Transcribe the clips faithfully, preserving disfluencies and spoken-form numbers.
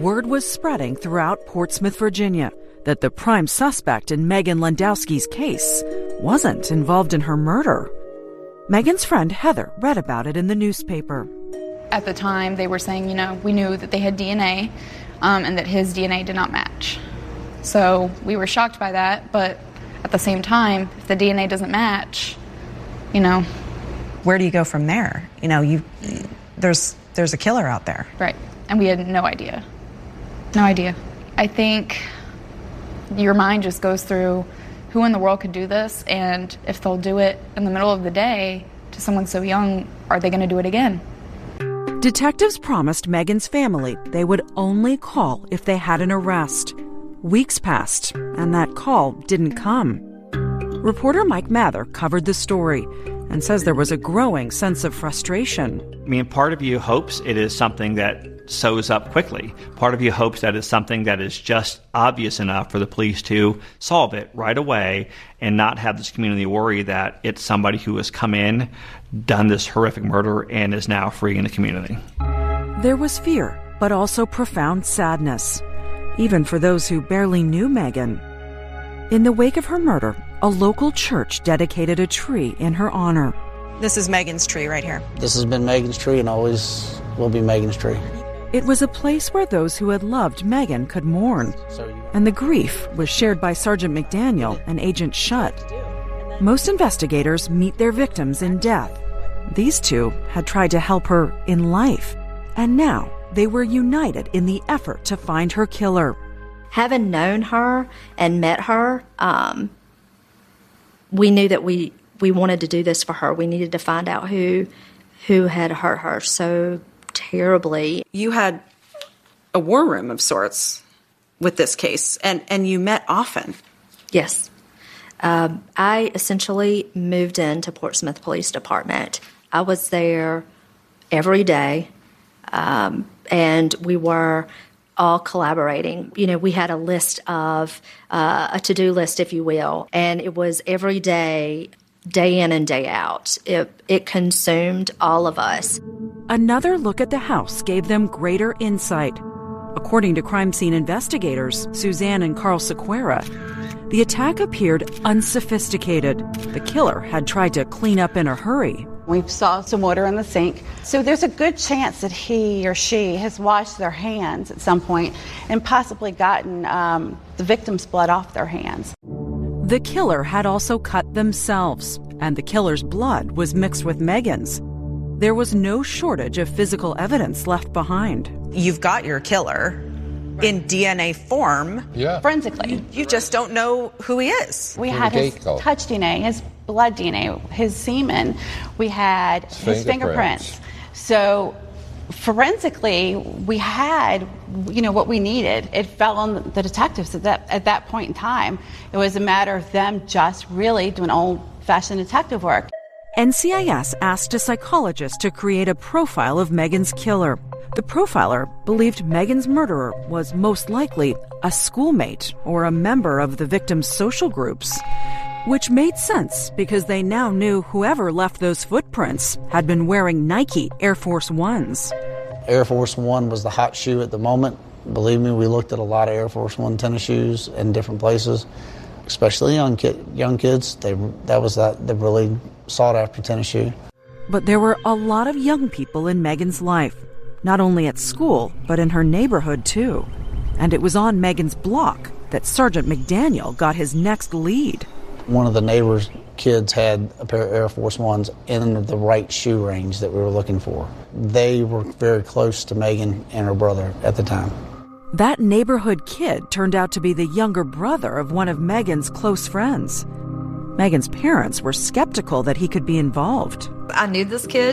word was spreading throughout Portsmouth, Virginia, that the prime suspect in Megan Landowski's case wasn't involved in her murder. Megan's friend Heather read about it in the newspaper. At the time, they were saying, you know, we knew that they had D N A um, and that his D N A did not match. So we were shocked by that, but at the same time, if the D N A doesn't match, you know. Where do you go from there? You know, you there's there's a killer out there. Right. And we had no idea. No idea. I think your mind just goes through who in the world could do this, and if they'll do it in the middle of the day to someone so young, are they going to do it again? Detectives promised Megan's family they would only call if they had an arrest. Weeks passed, and that call didn't come. Reporter Mike Mather covered the story and says there was a growing sense of frustration. I mean, part of you hopes it is something that sews up quickly. Part of you hopes that it's something that is just obvious enough for the police to solve it right away and not have this community worry that it's somebody who has come in, done this horrific murder, and is now free in the community. There was fear, but also profound sadness, even for those who barely knew Megan. In the wake of her murder, a local church dedicated a tree in her honor. This is Megan's tree right here. This has been Megan's tree and always will be Megan's tree. It was a place where those who had loved Megan could mourn, and the grief was shared by Sergeant McDaniel and Agent Shutt. Most investigators meet their victims in death. These two had tried to help her in life, and now they were united in the effort to find her killer. Having known her and met her, um, we knew that we, we wanted to do this for her. We needed to find out who who had hurt her so terribly. You had a war room of sorts with this case, and, and you met often. Yes. Um, I essentially moved into Portsmouth Police Department. I was there every day, um, and we were all collaborating. You know, we had a list of, uh, a to-do list, if you will, and it was every day, day in and day out. It, it consumed all of us. Another look at the house gave them greater insight. According to crime scene investigators, Suzanne and Carl Sequeira, the attack appeared unsophisticated. The killer had tried to clean up in a hurry. We saw some water in the sink, so there's a good chance that he or she has washed their hands at some point and possibly gotten um, the victim's blood off their hands. The killer had also cut themselves, and the killer's blood was mixed with Megan's. There was no shortage of physical evidence left behind. You've got your killer in D N A form. Yeah. Forensically. You just don't know who he is. We had his touch D N A, his blood D N A, his semen. We had his fingerprints. fingerprints. So forensically, we had, you know, what we needed. It fell on the detectives at that, at that point in time. It was a matter of them just really doing old-fashioned detective work. N C I S asked a psychologist to create a profile of Megan's killer. The profiler believed Megan's murderer was most likely a schoolmate or a member of the victim's social groups, which made sense because they now knew whoever left those footprints had been wearing Nike Air Force Ones. Air Force One was the hot shoe at the moment. Believe me, we looked at a lot of Air Force One tennis shoes in different places, especially young kid, young kids. They that was that the really sought after tennis shoe. But there were a lot of young people in Megan's life, not only at school, but in her neighborhood too. And it was on Megan's block that Sergeant McDaniel got his next lead. One of the neighbors' kids had a pair of Air Force Ones in the right shoe range that we were looking for. They were very close to Megan and her brother at the time. That neighborhood kid turned out to be the younger brother of one of Megan's close friends. Megan's parents were skeptical that he could be involved. I knew this kid,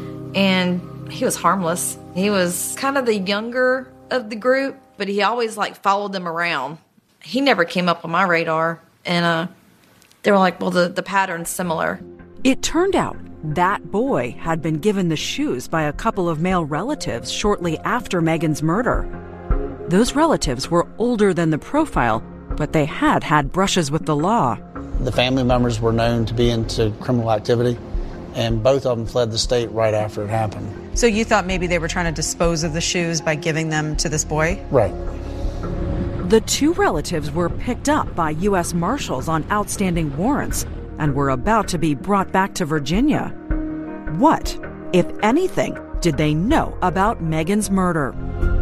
and he was harmless. He was kind of the younger of the group, but he always, like, followed them around. He never came up on my radar, and uh, they were like, well, the, the pattern's similar. It turned out that boy had been given the shoes by a couple of male relatives shortly after Megan's murder. Those relatives were older than the profile, but they had had brushes with the law. The family members were known to be into criminal activity, and both of them fled the state right after it happened. So you thought maybe they were trying to dispose of the shoes by giving them to this boy? Right. The two relatives were picked up by U S Marshals on outstanding warrants and were about to be brought back to Virginia. What, if anything, did they know about Megan's murder?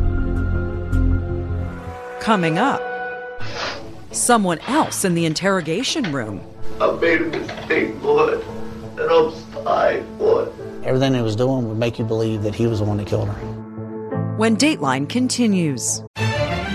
Coming up, someone else in the interrogation room. I made a mistake, boy, and I'm sorry, boy. Everything he was doing would make you believe that he was the one that killed her. When Dateline continues.